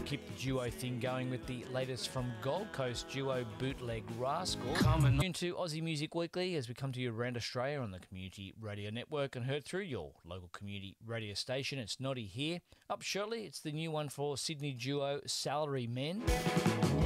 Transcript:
keep the duo thing going with the latest from Gold Coast duo Bootleg Rascal. Into Aussie Music Weekly as we come to you around Australia on the Community Radio Network and heard through your local community radio station. It's Noddy here. Up shortly, it's the new one for Sydney duo Salary Men.